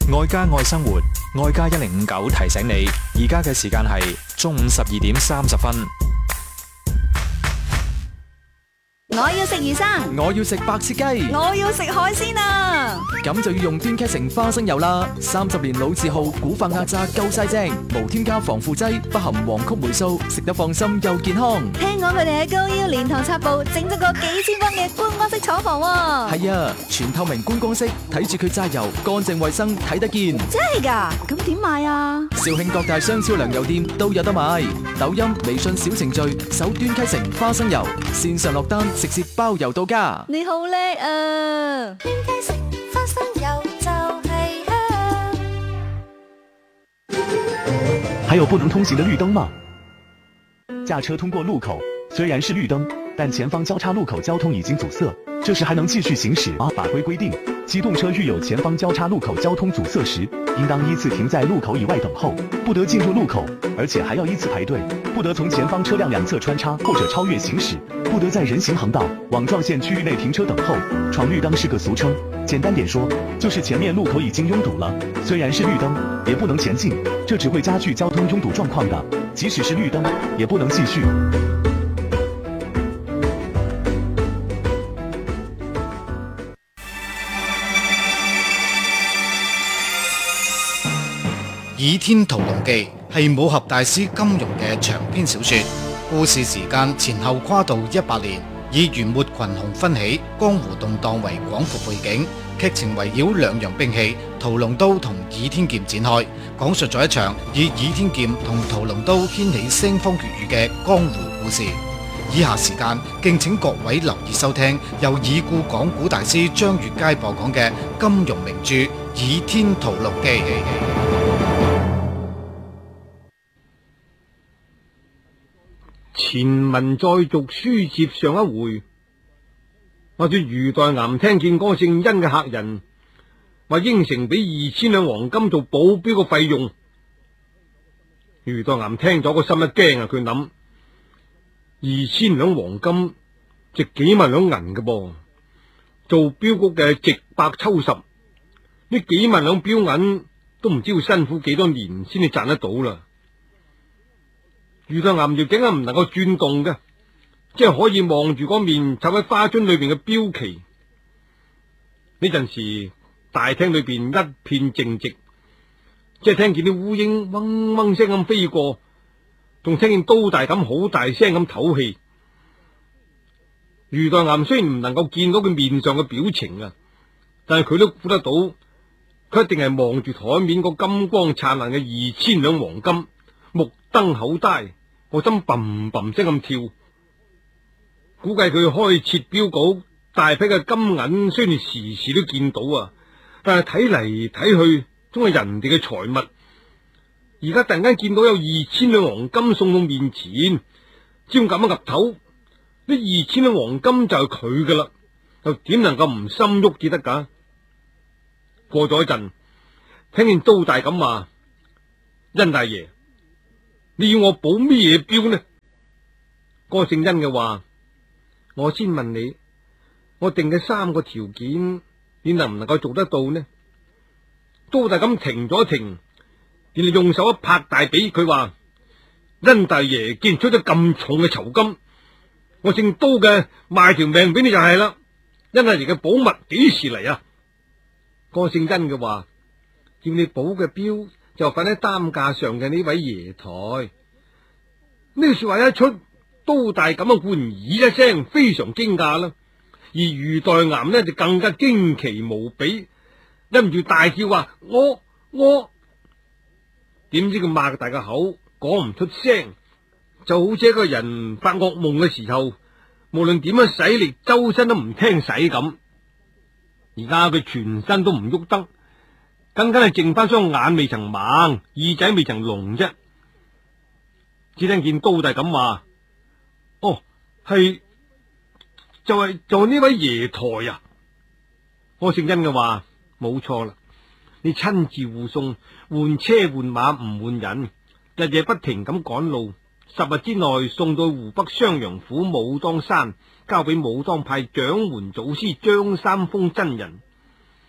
愛家愛生活，愛家1059提醒你，而家嘅時間係中午12:30。 我要食魚生， 我要食白切雞， 我要食海鮮啊！ 咁就要用端溪城花生油啦！30年老字號，古法壓榨夠晒正，無添加防腐劑，不含黃曲霉素，食得放心又健康。 聽講佢哋喺高腰蓮塘插步整咗個幾千蚊嘅觀光式廠房喎。 係啊，全透明觀光式，睇住佢榨油，乾淨衛生，睇得見。 真係㗎？咁點買啊？ 肇慶各大商超糧油店都有得買，抖音、微信小程序搜端溪城花生油，線上落單，直接包郵到家。 你好叻啊！ 端溪城花生油就係香。 還有不能通行的綠燈嗎？駕車通過路口，雖然是綠燈，但前方交叉路口交通已經阻塞，這時還能繼續行駛嗎？法規規定，機動車遇有前方交叉路口交通阻塞時，應當依次停在路口以外等候，不得進入路口，而且還要依次排隊，不得從前方車輛兩側穿插或者超越行駛，不得在人行橫道、網狀線區域內停車等候。闖綠燈是個俗稱，簡單點說，就是前面路口已經擁堵了，雖然是綠燈，也不能前進，這只會加劇交通擁堵狀況的。即使是綠燈，也不能繼續。 《倚天屠龍記》係武俠大師金庸嘅長篇小說，故事時間前後跨度100年，以元末群雄紛起、江湖動盪為廣闊背景，劇情圍繞兩樣兵器屠龍刀同倚天劍展開，講述咗一場以倚天劍同屠龍刀掀起腥風血雨嘅江湖故事。以下時間敬請各位留意收聽由已故講古大師張月佳播講嘅金庸名著《倚天屠龍記》。 前文再續，書接上一回，話說余代岩聽見嗰個姓甄嘅客人話應承俾2000兩黃金做保鏢嘅費用，余代岩聽咗個心一驚啊！佢諗2000兩黃金值幾萬兩銀嘅噃，做鏢局嘅直白抽十，呢幾萬兩鏢銀都唔知要辛苦幾多年先至賺得到啦。余代岩就梗係唔能夠轉動嘅，即係可以望住嗰面插喺花樽裏邊嘅標旗。呢陣時大廳裏邊一片靜寂，即係聽見啲烏蠅嗡嗡聲咁飛過，仲聽見刀大咁好大聲咁唞氣。余代岩雖然唔能夠見到佢面上嘅表情啊，但係佢都估得到，佢一定係望住台面個金光燦爛嘅2000兩黃金，目瞪口呆。我心砰砰聲咁跳，估計佢開設鏢局大批嘅金銀，雖然時時都見到啊，但係睇嚟睇去，總係人哋嘅財物。而家突然間見到有2000兩黃金送到面前，只要咁樣岌頭，呢2000兩黃金就係佢噶啦，又點能夠唔心喐至得噶？過咗一陣，聽見刀大咁話：甄大爺，你要我保咩嘢鏢呢？嗰個姓甄嘅話：我先問你，我定嘅3個條件，你能唔能夠做得到呢？刀大咁停咗停，然後用手一拍大髀，佢話：甄大爺既然出咗咁重嘅酬金，我姓刀嘅賣條命俾你就係啦。甄大爺嘅寶物幾時嚟啊？嗰個姓甄嘅話：叫你保嘅鏢就瞓喺擔架上嘅呢位爺台。呢句說話一出，刀大咁嘅固然咦一聲，非常驚訝啦。而余代岩呢就更加驚奇無比，忍唔住大叫話：我點知佢擘大個口講唔出聲，就好似一個人發噩夢嘅時候，無論點樣使力，周身都唔聽使咁。而家佢全身都唔喐得，更加係剩翻雙眼未曾盲，耳仔未曾聾啫。只聽見刀大咁話：哦，係就係呢位爺台啊！我姓甄嘅話冇錯啦，你親自護送，換車換馬唔換人，日夜不停咁趕路，10日之內送到湖北襄陽府武當山，交俾武當派掌門祖師張三豐真人。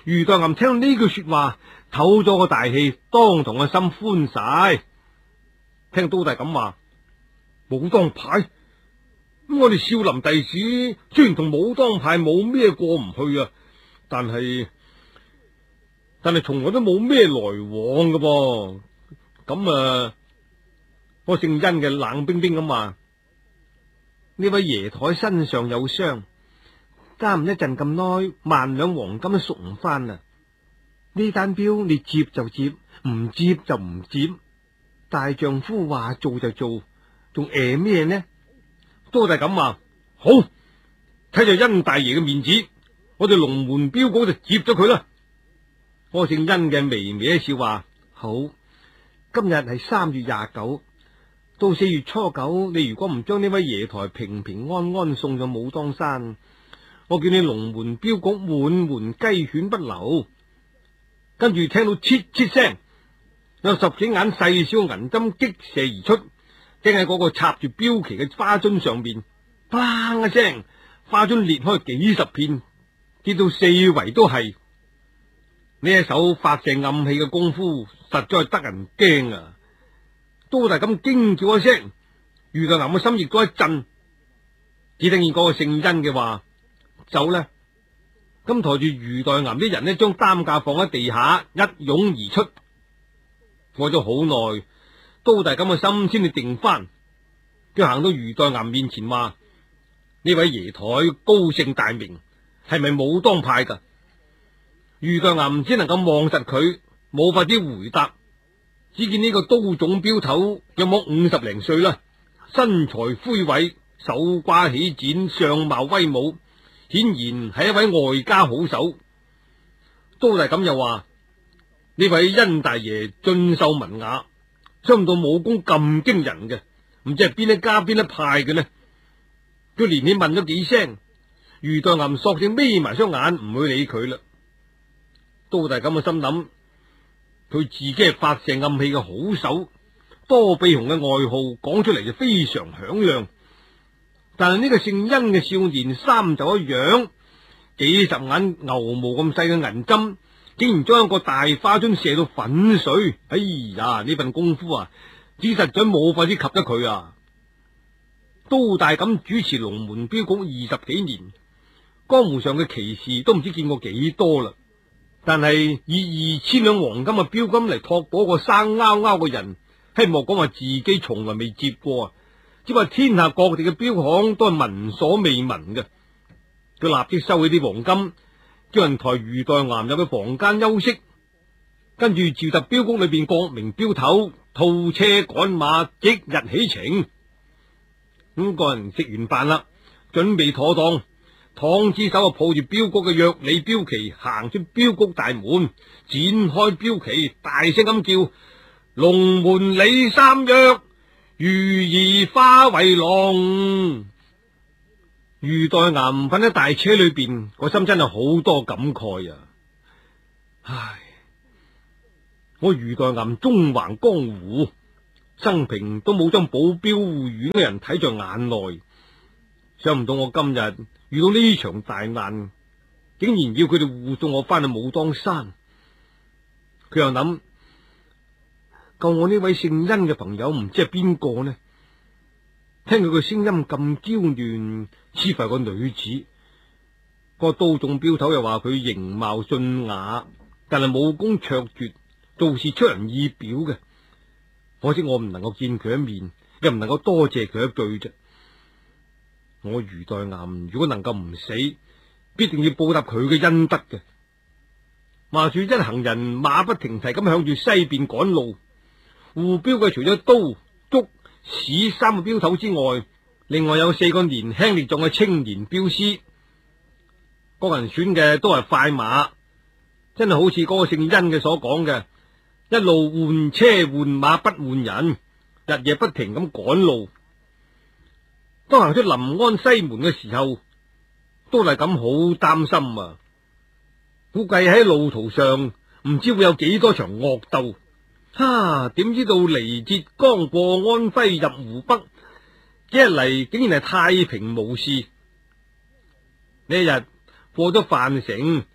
余代岩聽到呢句說話，唞咗個大氣，當堂個心寬晒。聽都大咁話，武當派咁，我哋少林弟子雖然同武當派冇咩過唔去啊，但係從來都冇咩來往㗎噃。咁我姓甄嘅冷冰冰咁話：呢位爺台身上有傷，揸唔一陣咁耐，10000兩黃金都贖唔翻啦。呢單標你接就接，唔接就唔接。大丈夫話做就做，仲咩呢？都係咁話，好，睇在甄大爺嘅面子，我哋龍門鏢局就接咗佢啦。我姓甄嘅微微一笑話：好，今日係3月29，到4月初9，你如果唔將呢位爺台平平安安送上武當山，我叫你龍門鏢局滿門雞犬不留。跟住聽到切切聲，有10幾眼細小銀針激射而出，正喺嗰個插住標旗嘅花樽上面，砰一聲，花樽裂開幾十片，跌到四圍都係。呢一手發射暗器嘅功夫，實在係得人驚啊！都大咁驚叫一聲，余大岩嘅心亦都一震。只聽見嗰個姓甄嘅話：走啦！咁抬住余大岩啲人呢，將擔架放喺地下，一擁而出。過咗好耐，都大咁嘅心先至定翻。佢行到余大岩面前話：呢位爺台高姓大名，係咪武當派噶？余大岩只能夠望實佢，冇法子回答。只見呢個刀種鏢頭有冇50零歲啦，身材魁偉，手瓜起剪，相貌威武，顯然係一位外家好手。都大咁又話：呢位甄大爺俊秀文雅，想唔到武功咁驚人嘅，唔知係邊一家邊一派嘅呢？佢連起問咗幾聲，余大岩索性眯埋雙眼，唔會理佢啦。都大咁嘅心諗，佢自己係發射暗器嘅好手，多臂熊嘅外號講出嚟就非常響亮。但係呢個姓甄嘅少年衫就一樣，幾十眼牛毛咁細嘅銀針，竟然將一個大花樽射到粉碎。哎呀，呢份功夫啊，只實在冇法子及得佢啊！都大咁主持龍門鏢局20幾年，江湖上嘅奇事都唔知見過幾多啦。但係以2000兩黃金嘅標金嚟托補個生勾勾嘅人，希莫講話自己從來未接過啊！只話天下各地嘅鏢行都係聞所未聞嘅。佢立即收起啲黃金，叫人抬余大岩入去房間休息，跟住召集鏢局裏邊各名鏢頭，套車趕馬，即日起程。個人食完飯啦，準備妥當，唐之手抱住鏢局嘅約里標旗，行出鏢局大門，展開標旗，大聲咁叫：龍門李三約，如兒化為龍。余大岩瞓喺大車裏邊，個心真係好多感慨啊！唉，我余大岩縱橫江湖，生平都冇將保鏢護院嘅人睇在眼內，想唔到我今日遇到呢場大難，竟然要佢哋護送我翻去武當山。佢又諗，救我呢位姓甄嘅朋友唔知係邊個呢？聽佢個聲音咁嬌嫩，似乎係個女子。個刀種鏢頭又話佢形貌俊雅，但係武功卓絕，做事出人意表嘅。可惜我唔能夠見佢一面，又唔能夠多謝佢一句啫。我余大岩如果能夠唔死，必定要報答佢嘅恩德嘅。話住一行人馬不停蹄咁向住西邊趕路，護鏢嘅除咗刀、竹、史3個鏢頭之外，另外有4個年輕力壯嘅青年鏢師。個人選嘅都係快馬，真係好似嗰個姓甄嘅所講嘅，一路換車換馬不換人，日夜不停咁趕路。當行出臨安西門嘅時候，都係咁好擔心啊！估計喺路途上唔知會有幾多場惡鬥。點知道離浙江過安徽入湖北，一嚟竟然係太平無事。呢一日過咗樊城，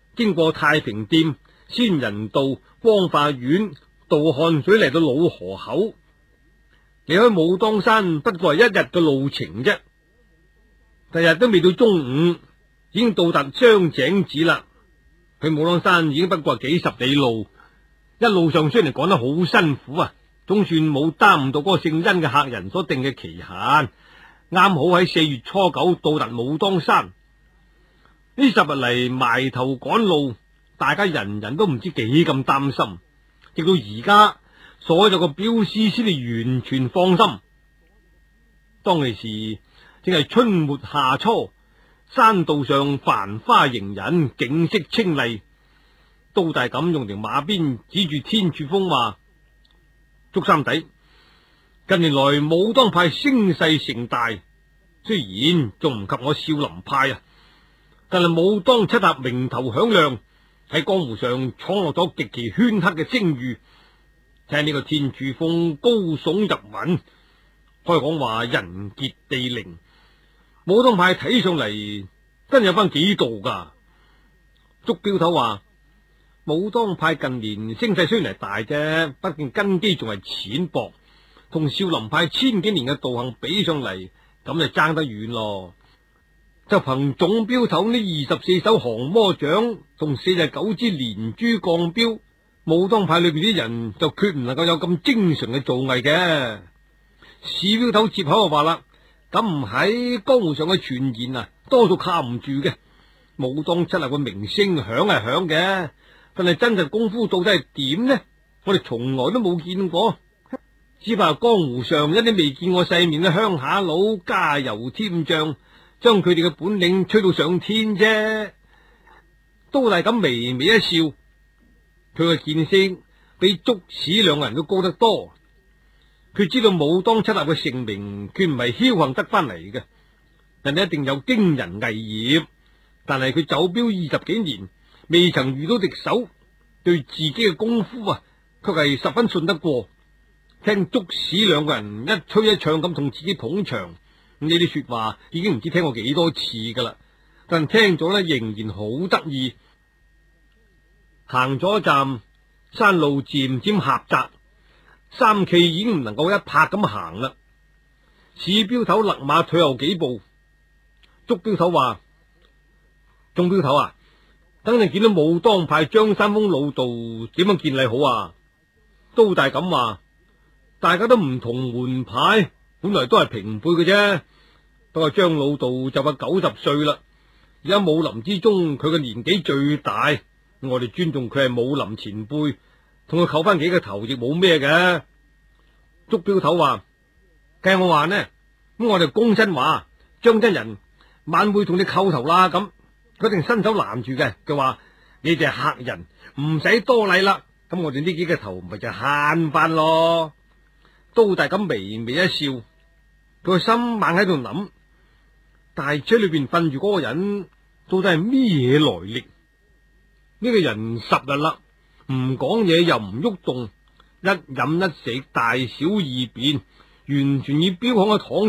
經過太平店、仙人道、光化院、渡漢水嚟到老河口。離開武當山不過係一日嘅路程啫。第日都未到中午，已經到達雙井寺啦。去武當山已經不過幾十里路，一路上雖然趕得好辛苦啊，總算冇耽誤到嗰個姓殷嘅客人所定嘅期限，啱好喺4月初9到達武當山。呢10日嚟埋頭趕路，大家人人都唔知幾咁擔心，直到而家所有嘅鏢師先至完全放心。當其時正係春末夏初，山道上繁花迎人，景色清麗。都大咁用條馬鞭指住天柱峰話：祝三弟，近年來武當派聲勢盛大，雖然仲唔及我少林派啊，但係武當七俠名頭響亮，喺江湖上闖落咗極其煊赫嘅聲譽。睇呢個天柱峰高聳入雲，可以講話人傑地靈。武當派睇上嚟真有翻幾度噶。祝鏢頭話：武當派近年聲勢雖然係大啫，畢竟根基仲係淺薄，同少林派千幾年嘅道行比上嚟，咁就爭得遠咯。就憑總鏢頭呢24手降魔掌同49支連珠鋼鏢，武當派裏邊啲人就決唔能夠有咁精純嘅造詣嘅。史鏢頭接口就話啦：咁唔係，江湖上嘅傳言啊，多數靠唔住嘅。武當七俠嘅名聲響係響嘅，但係真實功夫到底係點呢？我哋從來都冇見過，只怕江湖上一啲未見過世面嘅鄉下佬加油添醬，將佢哋嘅本領吹到上天啫。都係咁微微一笑，佢嘅見識比祝史兩個人都高得多。佢知道武當七俠嘅盛名，佢唔係僥倖得翻嚟嘅，人哋一定有驚人藝業。但係佢走鏢20幾年，未曾遇到敵手，對自己嘅功夫啊，卻係十分信得過。聽祝史兩個人一吹一唱咁同自己捧場，呢啲說話已經唔知聽過幾多次噶啦，但聽咗呢，仍然好得意。行咗一站，山路漸漸狹窄，三企已經唔能夠一拍咁行啦。史鏢頭勒馬退後幾步，祝鏢頭話：眾鏢頭啊，等你見到武當派張三豐老道點樣見禮好啊？都大咁話，大家都唔同門派，本來都係平輩嘅啫。不過張老道就快90歲啦，而家武林之中佢嘅年紀最大，我哋尊重佢係武林前輩，同佢扣翻幾個頭亦冇咩嘅。祝鏢頭話：計我話呢，咁我哋躬身話張真人晚會同你叩頭啦咁。佢一定伸手攔住嘅，佢話：你哋係客人，唔使多禮啦。咁我哋呢幾個頭咪就慳翻咯。都大咁微微一笑，佢個心猛喺度諗：大車裏邊瞓住嗰個人到底係咩嘢來歷？呢個人10日啦，唔講嘢又唔喐動，一飲一食大小二便，完全以鏢行嘅躺